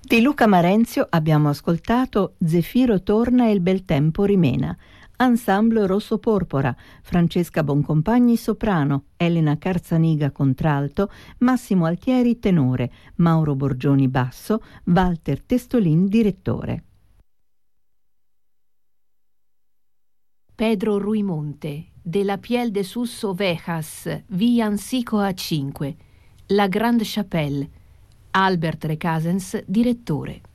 Di Luca Marenzio abbiamo ascoltato Zefiro torna e il bel tempo rimena. Ensemble Rosso Porpora, Francesca Boncompagni soprano, Elena Carzaniga contralto, Massimo Altieri tenore, Mauro Borgioni basso, Walter Testolin direttore. Pedro Ruimonte, de la Piel de sus Ovejas, Via Ansico a 5, La Grande Chapelle, Albert Recasens direttore.